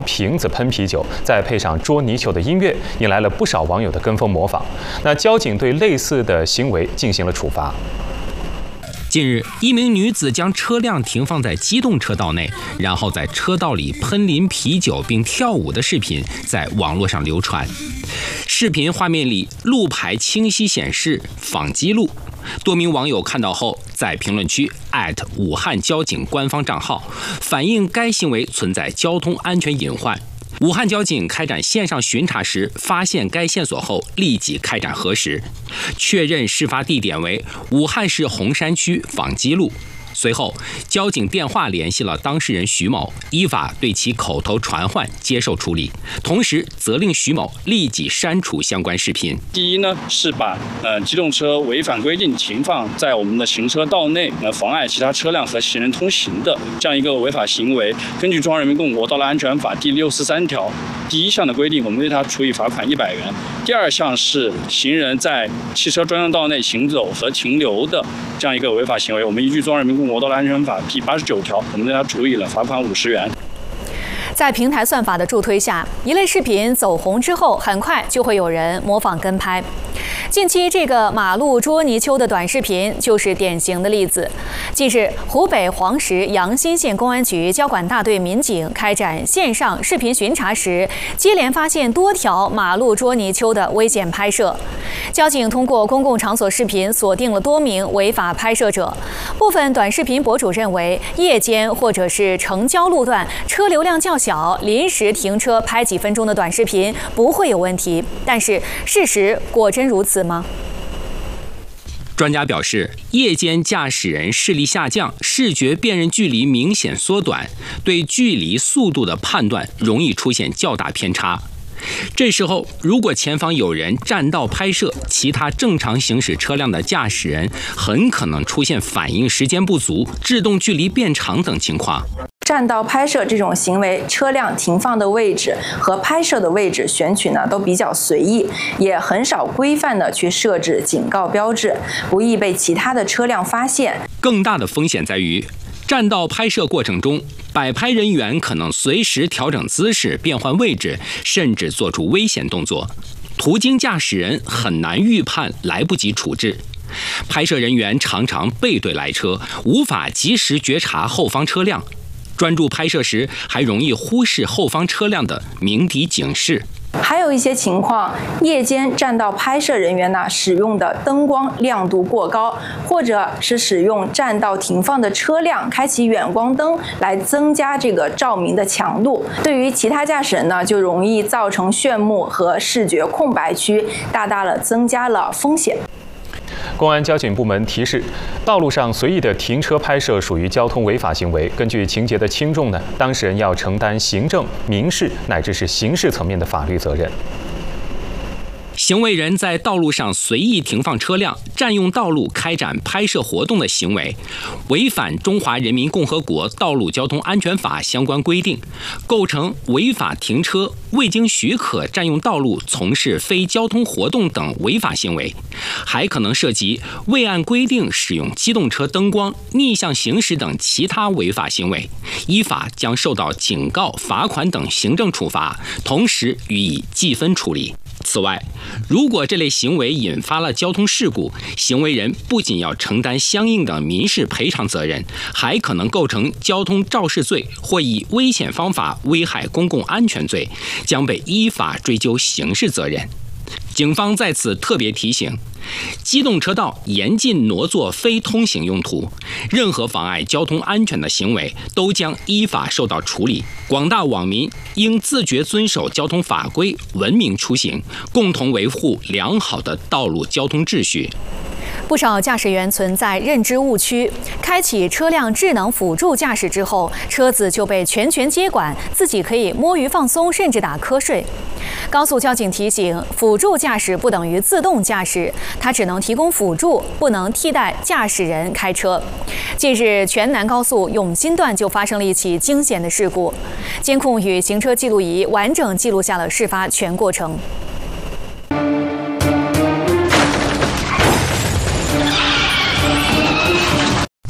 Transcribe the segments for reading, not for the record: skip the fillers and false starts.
瓶子喷啤酒，再配上捉泥鳅的音乐，引来了不少网友的跟风模仿。那交警对类似的行为进行了处罚。 近日，一名女子将车辆停放在机动车道内，然后在车道里喷淋啤酒并跳舞的视频在网络上流传。视频画面里路牌清晰显示访鸡路，多名网友看到后在评论区武汉交警官方账号，反映该行为存在交通安全隐患。武汉交警开展线上巡查时，发现该线索后，立即开展核实，确认事发地点为武汉市洪山区访鸡路。随后，交警电话联系了当事人徐某，依法对其口头传唤接受处理，同时责令徐某立即删除相关视频。 第一呢，是把机动车违反规定停放在我们的行车道内，妨碍其他车辆和行人通行的这样一个违法行为，根据《中华人民共和国道路安全法》第63条第1项的规定，我们对他处以罚款100元。第2项是行人在汽车专用道内行走和停留的这样一个违法行为，我们依据《中华人民共和国道路安全法》第89条，我们对他处以了罚款50元。 在平台算法的助推下，一类视频走红之后，很快就会有人模仿跟拍。近期这个马路捉泥鳅的短视频就是典型的例子。近日，湖北黄石阳新县公安局交管大队民警开展线上视频巡查时，接连发现多条马路捉泥鳅的危险拍摄。交警通过公共场所视频锁定了多名违法拍摄者。部分短视频博主认为，夜间或者是城郊路段车流量较小，临时停车拍几分钟的短视频不会有问题。但是，事实果真如此吗？ 专家表示，夜间驾驶人视力下降，视觉辨认距离明显缩短，对距离、速度的判断容易出现较大偏差。这时候，如果前方有人占道拍摄，其他正常行驶车辆的驾驶人很可能出现反应时间不足、制动距离变长等情况。 占道拍摄这种行为，车辆停放的位置和拍摄的位置选取呢都比较随意，也很少规范的去设置警告标志，不易被其他的车辆发现。 更大的风险在于，占道拍摄过程中，摆拍人员可能随时调整姿势、变换位置，甚至做出危险动作，途经驾驶人很难预判，来不及处置。拍摄人员常常背对来车，无法及时觉察后方车辆。专注拍摄时，还容易忽视后方车辆的鸣笛警示。 还有一些情况，夜间占道拍摄人员呢使用的灯光亮度过高，或者是使用占道停放的车辆开启远光灯来增加这个照明的强度，对于其他驾驶人呢就容易造成眩目和视觉空白区，大大的增加了风险。 公安交警部门提示，道路上随意的停车拍摄属于交通违法行为。根据情节的轻重呢，当事人要承担行政、民事乃至是刑事层面的法律责任。 行为人在道路上随意停放车辆、占用道路开展拍摄活动的行为，违反《中华人民共和国道路交通安全法》相关规定，构成违法停车、未经许可占用道路从事非交通活动等违法行为，还可能涉及未按规定使用机动车灯光、逆向行驶等其他违法行为，依法将受到警告、罚款等行政处罚，同时予以记分处理。此外，如果这类行为引发了交通事故，行为人不仅要承担相应的民事赔偿责任，还可能构成交通肇事罪或以危险方法危害公共安全罪，将被依法追究刑事责任。警方在此特别提醒，机动车道严禁挪作非通行用途，任何妨碍交通安全的行为都将依法受到处理。广大网民应自觉遵守交通法规，文明出行，共同维护良好的道路交通秩序。 不少驾驶员存在认知误区，开启车辆智能辅助驾驶之后，车子就被全权接管，自己可以摸鱼放松，甚至打瞌睡。高速交警提醒，辅助驾驶不等于自动驾驶，它只能提供辅助，不能替代驾驶人开车。近日，全南高速永新段就发生了一起惊险的事故，监控与行车记录仪完整记录下了事发全过程。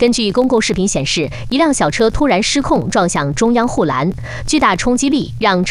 根据公共视频显示，一辆小车突然失控撞向中央护栏，巨大冲击力让